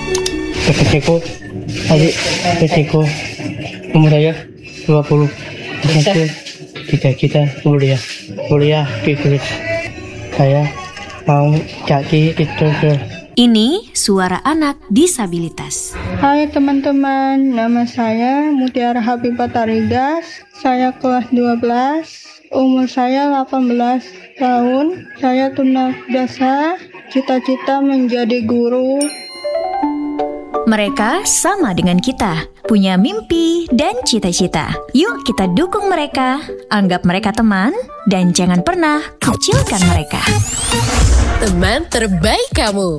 PTC-ku, adik PTC-ku, umur saya 20. Itu cita-cita kuliah di Inggris. Saya mau jadi instruktur. Ini suara anak disabilitas. Hai teman-teman, nama saya Mutiara Habibah Tarigas. Saya kelas 12, umur saya 18 tahun. Saya tunadaksa, cita-cita menjadi guru. Mereka sama dengan kita, punya mimpi dan cita-cita. Yuk kita dukung mereka, anggap mereka teman, dan jangan pernah kecilkan mereka. Teman terbaik kamu.